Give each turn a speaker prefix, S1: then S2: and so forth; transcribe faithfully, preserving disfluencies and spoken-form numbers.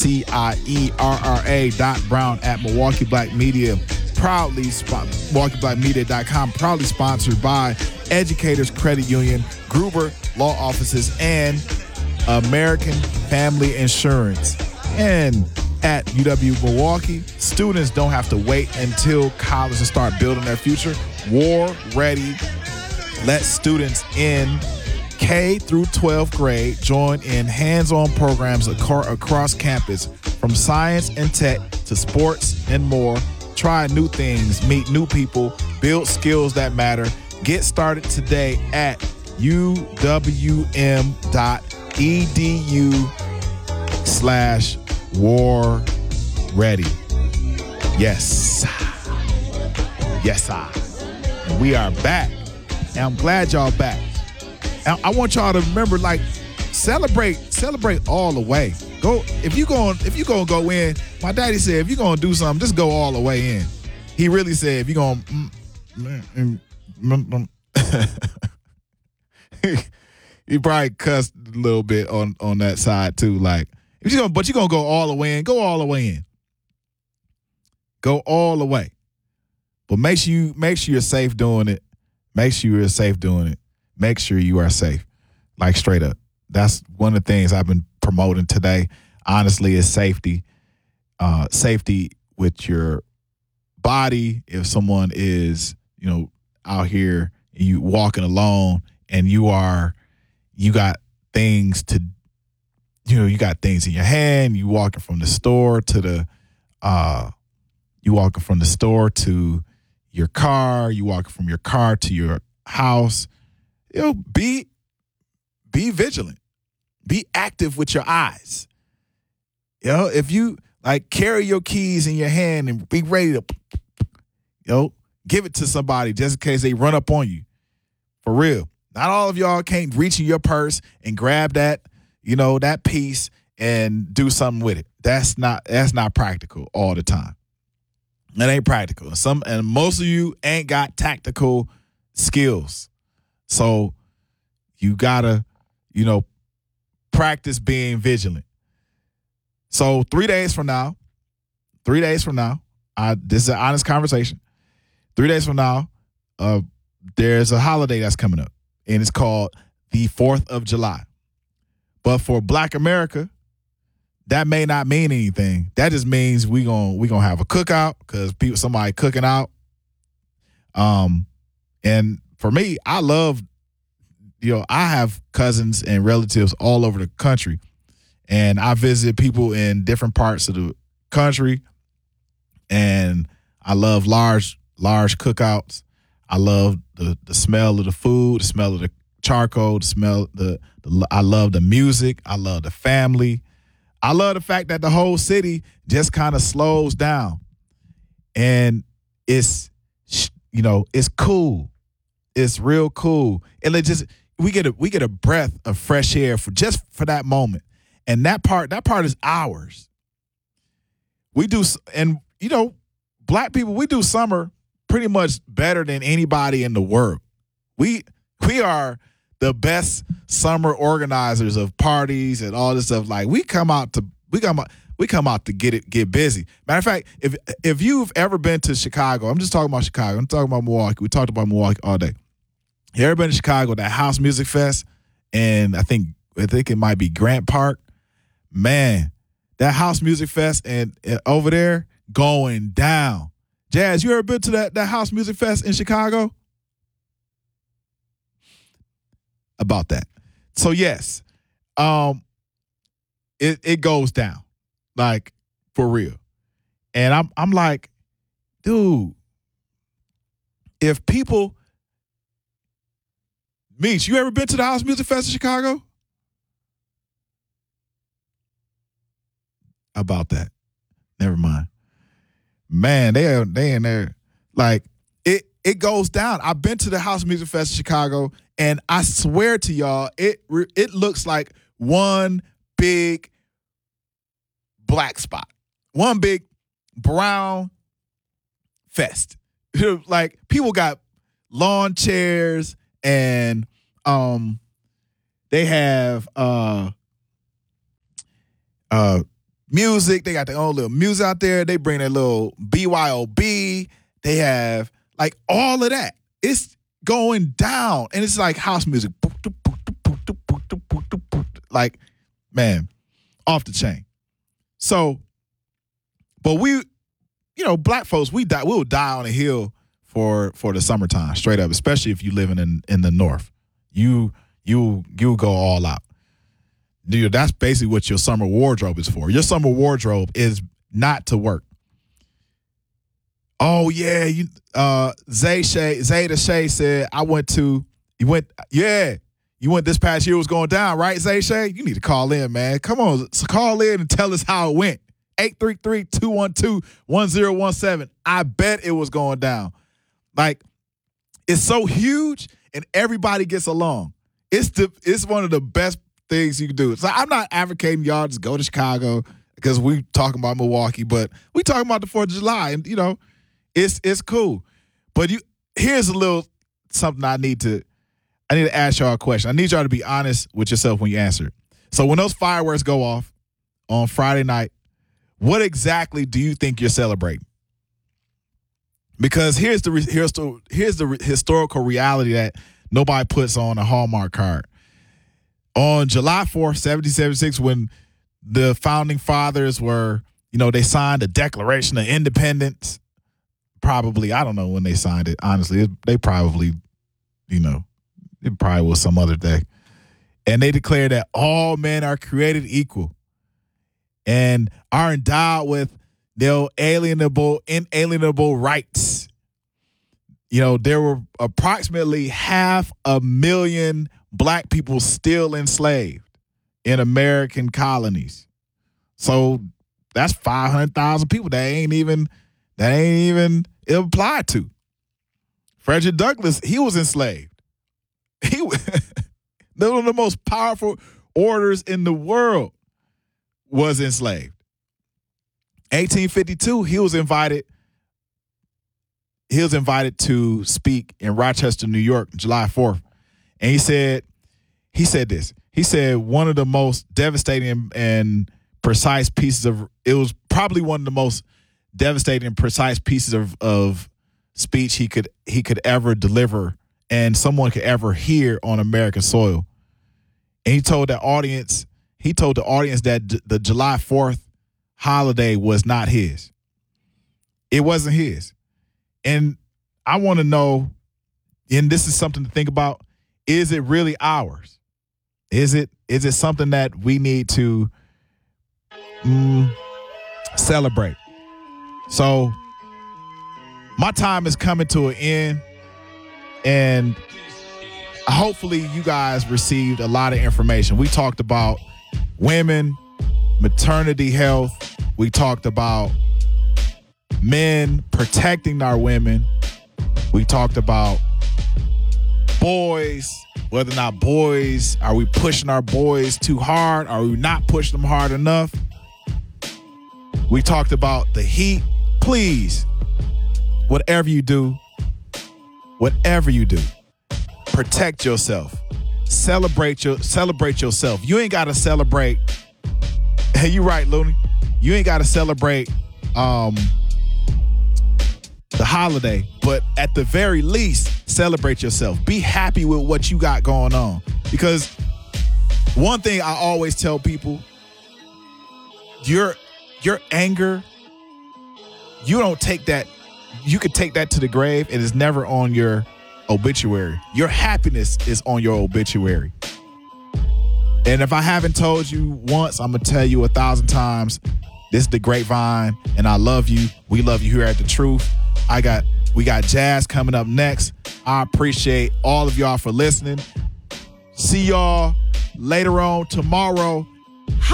S1: C I E R R A dot Brown at Milwaukee Black Media. Proudly, Milwaukee Black Media dot com, proudly sponsored by Educators Credit Union, Gruber Law Offices, and American Family Insurance. And at U W Milwaukee, students don't have to wait until college to start building their future. War Ready lets students in K through twelfth grade join in hands-on programs across campus, from science and tech to sports and more. Try new things, meet new people, build skills that matter. Get started today at U W M dot E D U slash war ready. Yes. Yes, sir. And we are back. And I'm glad y'all back. And I want y'all to remember, like, celebrate, celebrate all the way. Go if you going if you gonna go in. My daddy said if you gonna do something, just go all the way in. He really said if you gonna. Mm, mm, mm, mm. He probably cussed a little bit on, on that side too. Like if you gonna, but you gonna go all the way in. Go all the way in. Go all the way. But make sure you make sure you're safe doing it. Make sure you're safe doing it. Make sure you are safe. Like straight up. That's one of the things I've been promoting today. Honestly, is safety. Uh, safety with your body. If someone is, you know, out here and you walking alone and you are, you got things to, you know, you got things in your hand. You walking from the store to the, uh, you walking from the store to your car. You walking from your car to your house. You know, be, be vigilant. Be active with your eyes. You know, if you like carry your keys in your hand and be ready to, you know, give it to somebody just in case they run up on you. For real. Not all of y'all can't reach in your purse and grab that, you know, that piece and do something with it. That's not that's not practical all the time. That ain't practical. Some and most of you ain't got tactical skills. So you gotta, you know, practice being vigilant. So three days from now, three days from now, I, this is an honest conversation. Three days from now, uh, there's a holiday that's coming up, and it's called the fourth of July. But for Black America, that may not mean anything. That just means we gonna we gonna have a cookout because people somebody cooking out. Um, and for me, I love. You know, I have cousins and relatives all over the country, and I visit people in different parts of the country, and I love large, large cookouts. I love the the smell of the food, the smell of the charcoal, the smell, the, the I love the music. I love the family. I love the fact that the whole city just kind of slows down, and it's, you know, it's cool. It's real cool, and it just. We get a we get a breath of fresh air for just for that moment, and that part that part is ours. We do, and you know, Black people, we do summer pretty much better than anybody in the world. We we are the best summer organizers of parties and all this stuff. Like we come out to we come out we come out to get it get busy. Matter of fact, if if you've ever been to Chicago, I'm just talking about Chicago. I'm talking about Milwaukee. We talked about Milwaukee all day. You ever been to Chicago, that House Music Fest? And I think I think it might be Grant Park. Man, that House Music Fest and, and over there going down. Jazz, you ever been to that, that House Music Fest in Chicago? About that. So yes, um, it it goes down. Like, for real. And I'm I'm like, dude, if people Meech, you ever been to the House Music Fest in Chicago? About that. Never mind. Man, they are they in there. Like, it it goes down. I've been to the House Music Fest in Chicago, and I swear to y'all, it it looks like one big black spot. One big brown fest. Like, people got lawn chairs, and um, they have uh, uh, music. They got their own little music out there. They bring their little B Y O B. They have like all of that. It's going down. And it's like house music. Like, man, off the chain. So, but we, you know, black folks, we die, we'll die on a hill for for the summertime, straight up, especially if you're living in, in the north. You you you go all out. Dude, that's basically what your summer wardrobe is for. Your summer wardrobe is not to work. Oh yeah, you uh Zay Shay, Zayda Shay said, I went to you went yeah. You went this past year was going down, right, Zay Shay? You need to call in, man. Come on, so call in and tell us how it went. eight three three, two one two, one zero one seven. I bet it was going down. Like, it's so huge and everybody gets along. It's the it's one of the best things you can do. So I'm not advocating y'all just go to Chicago because we talking about Milwaukee, but we talking about the fourth of July, and you know, it's it's cool. But you here's a little something I need to I need to ask y'all a question. I need y'all to be honest with yourself when you answer it. So when those fireworks go off on Friday night, what exactly do you think you're celebrating? Because here's the here's the here's the historical reality that nobody puts on a Hallmark card. On July fourth, seventeen seventy-six, when the founding fathers were, you know, they signed the Declaration of Independence. Probably, I don't know when they signed it. Honestly, they probably, you know, it probably was some other day. And they declared that all men are created equal and are endowed with their alienable, inalienable rights. You know, there were approximately half a million black people still enslaved in American colonies. So that's five hundred thousand people that ain't even, that ain't even applied to. Frederick Douglass, he was enslaved. He was one of the most powerful orators in the world was enslaved. eighteen fifty-two, he was invited. He was invited to speak in Rochester, New York, July fourth. And he said, he said this. He said one of the most devastating and precise pieces of, it was probably one of the most devastating and precise pieces of, of speech he could he could ever deliver and someone could ever hear on American soil. And he told the audience, he told the audience that d- the July fourth holiday was not his. It wasn't his. And I want to know, and this is something to think about, is it really ours? Is it is it something that we need to mm, celebrate? So my time is coming to an end, and hopefully you guys received a lot of information. We talked about women, maternity health. We talked about men protecting our women. We talked about boys, whether or not boys, are we pushing our boys too hard? Are we not pushing them hard enough? We talked about the heat. Please, whatever you do, whatever you do, protect yourself. Celebrate your celebrate yourself. You ain't gotta celebrate. Hey, you right, Looney. You ain't gotta celebrate um the holiday, but at the very least, celebrate yourself. Be happy with what you got going on. Because one thing I always tell people, your your anger, you don't take that, you could take that to the grave. It is never on your obituary. Your happiness is on your obituary. And if I haven't told you once, I'm gonna tell you a thousand times. This is The Grapevine, and I love you. We love you here at The Truth. I got we got Jazz coming up next. I appreciate all of y'all for listening. See y'all later on tomorrow.